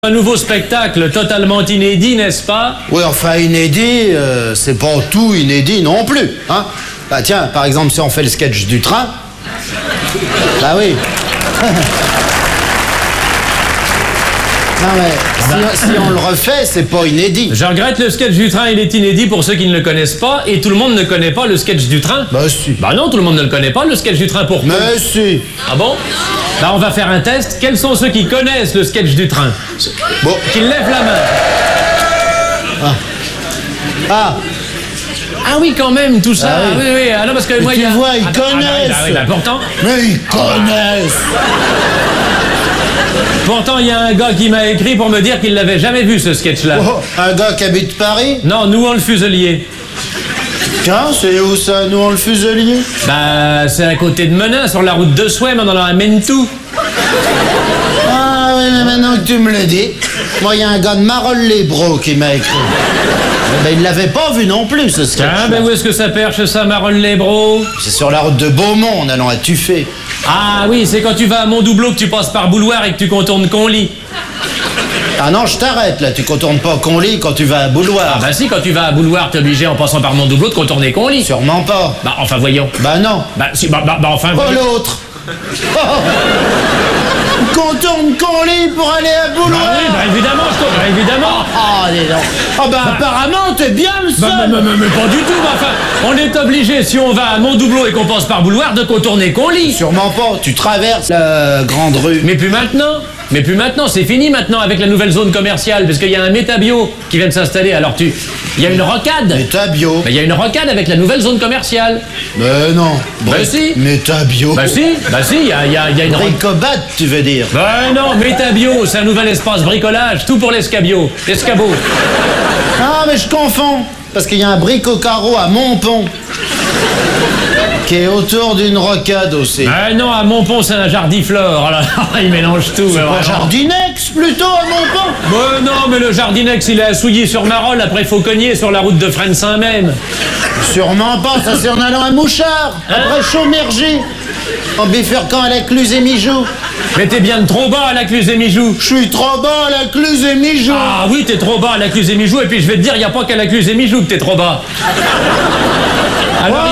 Un nouveau spectacle totalement inédit, n'est-ce pas? Oui, enfin inédit, c'est pas tout inédit non plus, hein. Bah tiens, par exemple, si on fait le sketch du train, bah oui. Non mais, si on le refait, c'est pas inédit. Je regrette, le sketch du train, il est inédit pour ceux qui ne le connaissent pas, et tout le monde ne connaît pas le sketch du train. Bah si. Bah non, tout le monde ne le connaît pas, le sketch du train, pourquoi? Mais si. Ah bon? Bah on va faire un test. Quels sont ceux qui connaissent le sketch du train? Bon. Qu'ils lèvent la main. Ah, Ah oui, quand même, tout ça. Ah oui. Oui, oui. Ah non, parce que moi, tu il y a... vois, ils Ah, bah, connaissent. Ah, oui, bah, pourtant... mais ils connaissent. Pourtant, il y a un gars qui m'a écrit pour me dire qu'il l'avait jamais vu, ce sketch-là. Oh, un gars qui habite Paris? Non, nous, on le fuselier. Tiens, c'est où ça, nous, on le fuselier? Bah, c'est à côté de Menin, sur la route de Souham, dans la Mentou. Ah oui, mais maintenant que tu me le dis, moi, il y a un gars de Marolles-les-Bros qui m'a écrit. Ben, il l'avait pas vu non plus, ce sketch. Ah, ben où est-ce que ça perche, ça, Marolles-les-Bros? C'est sur la route de Beaumont, en allant à Tuffet. Ah oui, c'est quand tu vas à Montdoubleau que tu passes par Bouloir et que tu contournes Conly. Ah non, je t'arrête, là, tu contournes pas Conly quand tu vas à Bouloir. Ah bah si, quand tu vas à Bouloir, t'es obligé, en passant par Montdoubleau, de contourner Conly. Sûrement pas. Bah, enfin, voyons. Bah non. Bah, si, bah, enfin, Oh, voyons. l'autre. Contourne Conly pour aller à Bouloir. Bah oui, bah évidemment, évidemment. Ah, dis donc. Ah bah, apparemment, t'es bien le seul. Bah, mais pas du tout, bah, enfin, on est obligé, si on va à Montdoubleau et qu'on passe par Bouloir, de contourner Conly. Sûrement pas, tu traverses la grande rue. Mais plus maintenant, c'est fini maintenant avec la nouvelle zone commerciale, parce qu'il y a un Métabio qui vient de s'installer, alors il y a une rocade. Métabio. Mais il y a une rocade avec la nouvelle zone commerciale. Mais non. Bah si. Métabio. Bah si, il y a une rocade. Bricobat, tu veux dire. Bah non, Métabio, c'est un nouvel espace bricolage, tout pour l'escabeau. Ah, mais je confonds. Parce qu'il y a un bric-au-carreau à Montpont. Qui est autour d'une rocade aussi. Bah non, à Montpont, c'est un jardiflore. Alors, il mélange tout. C'est pas Jardinex, plutôt, à Montpont. Bah non, mais le Jardinex, il est à Souilly sur Marolles, après il faut cogner sur la route de Fresnes-Saint-Même. Sûrement pas, ça c'est en allant à Mouchard. Après Chaumergy. En bifurquant à la Cluse et Mijoux. Mais t'es bien de trop bas à la Cluse et Mijoux. Je suis trop bas à la Cluse et Mijoux. Ah oui, t'es trop bas à la Cluse et Mijoux, et puis je vais te dire, il n'y a pas qu'à la Cluse et Mijoux que t'es trop bas. Alors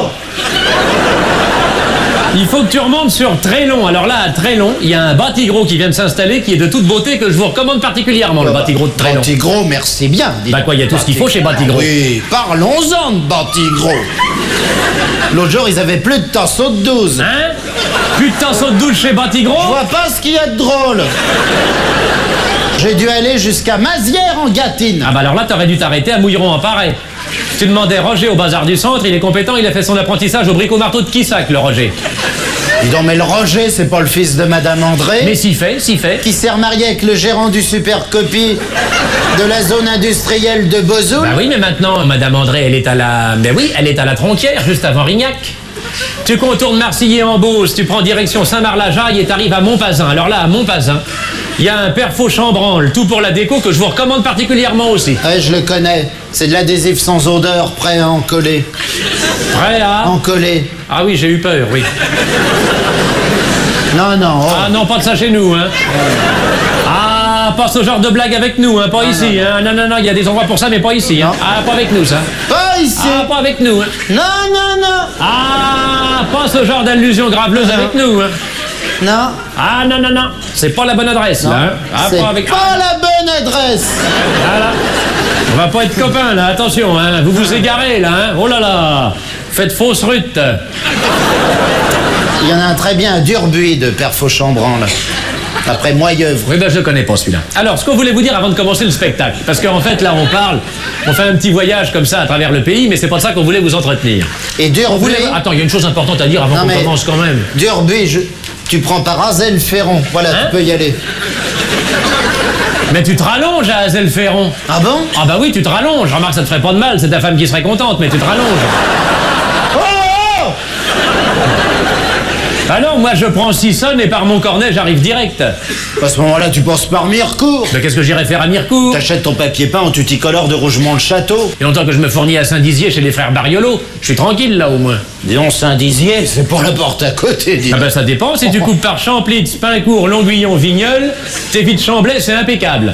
il faut que tu remontes sur Trélon. Alors là, à Trélon, il y a un Batigros qui vient de s'installer, qui est de toute beauté, que je vous recommande particulièrement, le Batigros de Trélon. Batigros, merci bien. Bah quoi, il y a tout ce qu'il faut chez Batigros. Oui, parlons-en de Batigros. L'autre jour, ils avaient plus de tasseaux de 12. Hein? Plus de tasseaux de douche chez Je Batigros? vois pas ce qu'il y a de drôle. J'ai dû aller jusqu'à Mazières en Gâtine. Ah bah alors là, t'aurais dû t'arrêter à Mouilleron en Paris. Tu demandais Roger au bazar du centre, il est compétent, il a fait son apprentissage au bricot-marteau de Quissac, le Roger. Dis donc, mais le Roger, c'est pas le fils de Madame André? Mais s'y fait. Qui s'est remarié avec le gérant du Supercopie de la zone industrielle de Bozoul? Bah oui, mais maintenant, Madame André, elle est à la... Mais oui, elle est à la Tronquière, juste avant Rignac. Tu contournes Marcilly en Beauce, tu prends direction Saint-Marc-la-Jaille et t'arrives à Montpazin. Alors là, à Montpazin, il y a un père Faux-Chambranle, tout pour la déco, que je vous recommande particulièrement aussi. Ouais, je le connais. C'est de l'adhésif sans odeur, prêt à en coller. Prêt à... En coller. Ah oui, j'ai eu peur, oui. Non, non. Oh. Ah non, pas de ça chez nous, hein. Ah, pas ce genre de blague avec nous, hein, pas ici, hein. Non, il y a des endroits pour ça, mais pas ici, hein. Ah, pas avec nous, ça. Pas ici. Ah, pas avec nous, hein. Non. Ah, pas ce genre d'allusion graveleuse avec nous, hein. Non. Ah, non. C'est pas la bonne adresse, là, hein. Ah, C'est pas avec... pas la bonne adresse. Voilà. On va pas être copains, là, attention, hein. Vous vous égarez, là, hein. Oh là là. Faites fausse rute. Il y en a un très bien à Durbuy de Père Fauchambranle. Après Moyeuvre. Oui, ben je le connais pas celui-là. Alors, ce qu'on voulait vous dire avant de commencer le spectacle, parce qu'en fait, là, on fait un petit voyage comme ça à travers le pays, mais c'est pas de ça qu'on voulait vous entretenir. Et Durbuy... Attends, il y a une chose importante à dire avant qu'on commence quand même. Durbuy, tu prends par Azel-Ferron. Voilà, Hein? tu peux y aller. Mais tu te rallonges à Azel-Ferron. Ah bon? Ah bah oui, tu te rallonges. Remarque, ça te ferait pas de mal, c'est ta femme qui serait contente, mais tu te rallonges. Oh! Ah non, moi je prends Sissonne et par Montcornet j'arrive direct. À ce moment-là, tu penses par Mirecourt. Mais qu'est-ce que j'irai faire à Mirecourt? T'achètes ton papier peint en tuticolore de Rougemont-le-Château. Et longtemps que je me fournis à Saint-Dizier chez les frères Bariolo, je suis tranquille là au moins. Disons Saint-Dizier, c'est pour la porte à côté, dis. Ah ben ça dépend, si tu coupes par Champlitz, Pincourt, Longuillon, Vigneulles, tes vides Chamblay c'est impeccable.